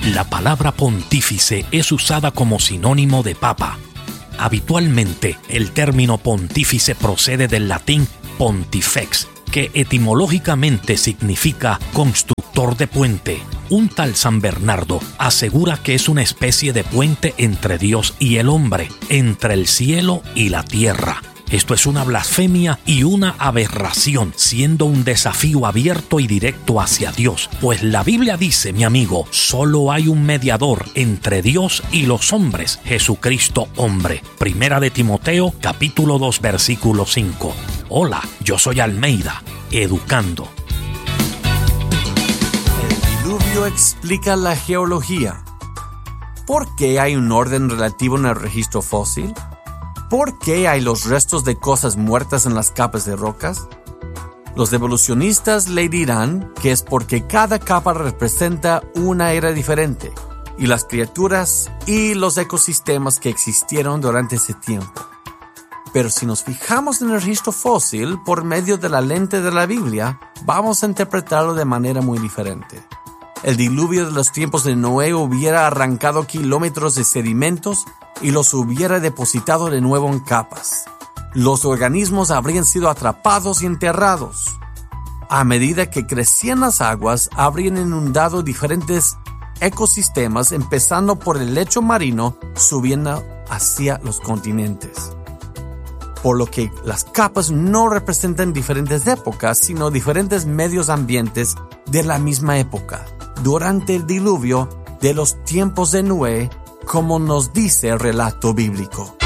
La palabra pontífice es usada como sinónimo de papa. Habitualmente, el término pontífice procede del latín pontifex, que etimológicamente significa constructor de puente. Un tal San Bernardo asegura que es una especie de puente entre Dios y el hombre, entre el cielo y la tierra. Esto es una blasfemia y una aberración, siendo un desafío abierto y directo hacia Dios. Pues la Biblia dice, mi amigo, solo hay un mediador entre Dios y los hombres, Jesucristo hombre. Primera de Timoteo, capítulo 2, versículo 5. Hola, yo soy Almeida, educando. El diluvio explica la geología. ¿Por qué hay un orden relativo en el registro fósil? ¿Por qué hay los restos de cosas muertas en las capas de rocas? Los evolucionistas le dirán que es porque cada capa representa una era diferente y las criaturas y los ecosistemas que existieron durante ese tiempo. Pero si nos fijamos en el registro fósil por medio de la lente de la Biblia, vamos a interpretarlo de manera muy diferente. El diluvio de los tiempos de Noé hubiera arrancado kilómetros de sedimentos y los hubiera depositado de nuevo en capas. Los organismos habrían sido atrapados y enterrados. A medida que crecían las aguas, habrían inundado diferentes ecosistemas, empezando por el lecho marino, subiendo hacia los continentes. Por lo que las capas no representan diferentes épocas, sino diferentes medios ambientes de la misma época, durante el diluvio de los tiempos de Noé, como nos dice el relato bíblico.